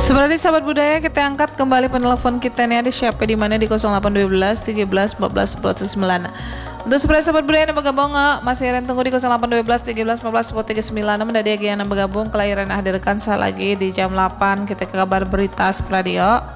Seperti sahabat budaya, kita angkat kembali penelpon kita nih, ada siapa di mana di 0812 13 14 9. Untuk seperti sahabat budaya yang bergabung masih yang tunggu di 0812 13 14 9. Mendadak yang bergabung kelahiran hadirkan saya lagi di jam 8 kita ke kabar berita radio.